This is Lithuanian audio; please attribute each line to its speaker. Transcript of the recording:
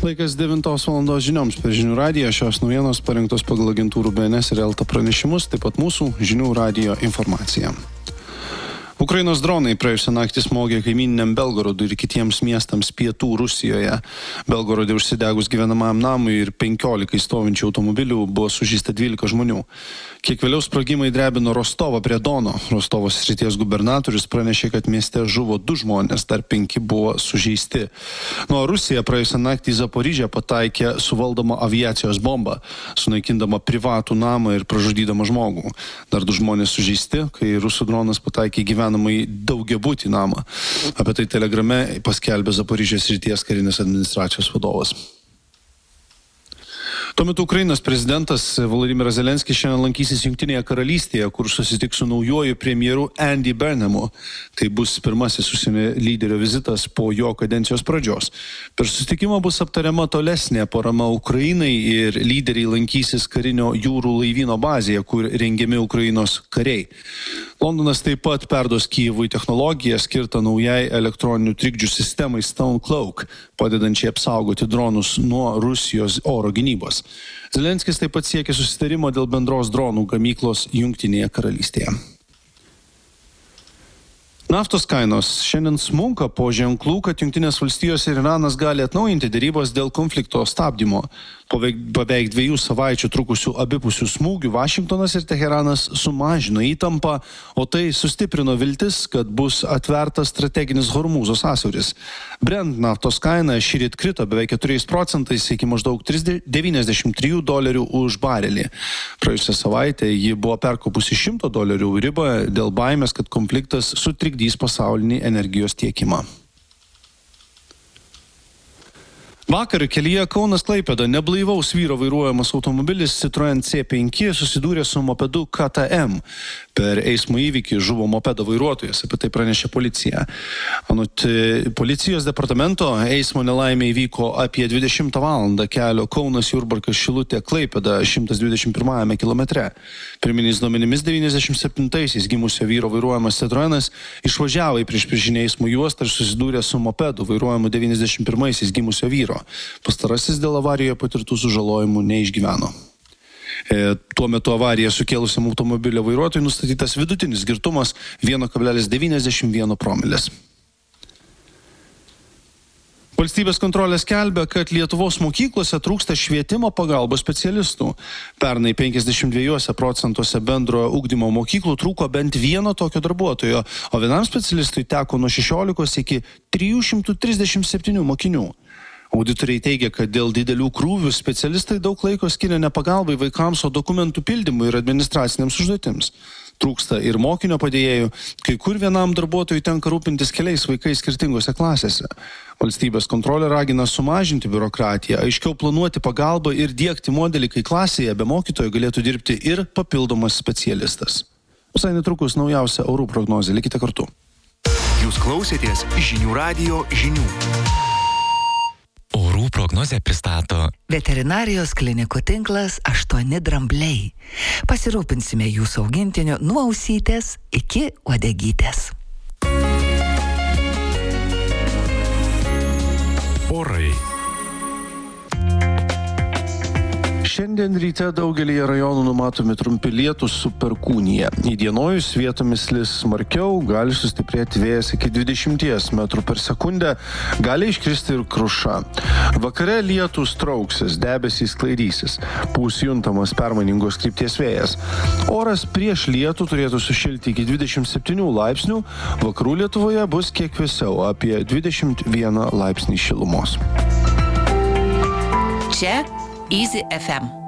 Speaker 1: Laikas 9 val. Žinioms per Žinių radiją. Šios naujienos parengtos pagal agentūrų BNS ir LT pranešimus, taip pat mūsų Žinių radijo informacija. Ukrainos dronai praėjusią naktį smogė kaimyniniam Belgorodui ir kitiems miestams pietų Rusijoje. Belgorode užsidegus gyvenamajam namui ir 15 stovinčių automobilių buvo sužeista 12 žmonių. Kiek vėliau sprogimai drebino Rostovą prie Dono. Rostovo srities gubernatorius pranešė, kad mieste žuvo 2 žmonės, dar 5 buvo sužeisti. Nuo Rusija praėjusią naktį į Zaporižę pataikė suvaldoma aviacijos bomba, sunaikindama privatų namą ir pražudydama žmogų. Dar 2 žmonės sužeisti, kai rusų dronas pataikė gyvenamai daugiabutį namą. Apie tai telegrame paskelbė Zaporižės srities karinės administracijos vadovas. Tuo metu Ukrainos prezidentas Volodymyras Zelenskis šiandien lankysis Jungtinėje karalystėje, kur susitiks su naujuoju premjeru Andy Burnhamu. Tai bus pirmasis užsienio lyderio vizitas po jo kadencijos pradžios. Per susitikimą bus aptariama tolesnė parama Ukrainai ir lyderiai lankysis karinio jūrų laivyno bazėje, kur rengiami Ukrainos kariai. Londonas taip pat perduos Kyjivui technologiją skirtą naujai elektroninių trikdžių sistemai Stone Cloak, padedančiai apsaugoti dronus nuo Rusijos oro gynybos. Zelenskis taip pat siekia susitarimo dėl bendros dronų gamyklos Jungtinėje karalystėje. Naftos kainos šiandien smunka po ženklų, kad Jungtinės valstijos ir Iranas gali atnaujinti derybas dėl konflikto stabdymo. Po beveik 2 savaičių trukusių abipusių smūgių Vašingtonas ir Teheranas sumažino įtampą, o tai sustiprino viltis, kad bus atvertas strateginis Hormūzo sąsiauris. Brent naftos kaina šįryt krito beveik 4% iki maždaug $93 už barelį. Praėjusią savaitę ji buvo perkopusi $100 ribą dėl baimės, kad konfliktas sutrikdys pasaulinį energijos tiekimą. Vakar kelyje Kaunas-Klaipėda neblaivaus vyro vairuojamas automobilis Citroen C5 susidūrė su mopedu KTM. Per eismo įvykį žuvo mopedo vairuotojas, apie tai pranešė policija. Anot policijos departamento eismo nelaimė įvyko apie 20 valandą kelio Kaunas-Jurbarkas-Šilutė-Klaipėda 121 kilometre. Pirminiais duomenimis 97-aisiais gimusio vyro vairuojamas Citroenas išvažiavo į priešpriešinę eismo juostą ir susidūrė su mopedu vairuojamu 91-aisiais gimusio vyro. Pastarasis dėl avarijoje patirtų sužalojimų neišgyveno. Tuo metu avariją sukėlusiam automobilio vairuotojui nustatytas vidutinis girtumas 1,91 promilės. Valstybės kontrolė skelbia, kad Lietuvos mokyklose trūksta švietimo pagalbos specialistų. Pernai 52% bendrojo ugdymo mokyklų trūko bent vieno tokio darbuotojo, o vienam specialistui teko nuo 16 iki 337 mokinių. Auditoriai teigia, kad dėl didelių krūvių specialistai daug laiko skiria ne pagalbai vaikams, o dokumentų pildymui ir administraciniams užduotims. Trūksta ir mokinio padėjėjų, kai kur vienam darbuotojui tenka rūpintis keliais vaikais skirtingose klasėse. Valstybės kontrolė ragina sumažinti biurokratiją, aiškiau planuoti pagalbą ir diegti modelį, kai klasėje be mokytojo galėtų dirbti ir papildomas specialistas. Visai netrukus naujausia orų prognozė, likite kartu.
Speaker 2: Jūs klausėtės Žinių radijo žinių. Orų prognozę pristato
Speaker 3: Veterinarijos klinikų tinklas 8 drambliai. Pasirūpinsime jūsų augintiniu nuo ausytės iki uodegytės.
Speaker 2: Orai.
Speaker 1: Šiandien ryte daugelyje rajonų numatomi trumpi lietūs su perkūnija. Įdienojus vietomis lis smarkiau, gali sustiprėti vėjas iki 20 metrų per sekundę, gali iškristi ir kruša. Vakare lietūs trauksis, debesys sklaidysis, pūs juntamas permainingos krypties vėjas. Oras prieš lietų turėtų sušilti iki 27 laipsnių, vakarų Lietuvoje bus kiek vėsiau, apie 21 laipsnį šilumos.
Speaker 3: Čia Easy FM.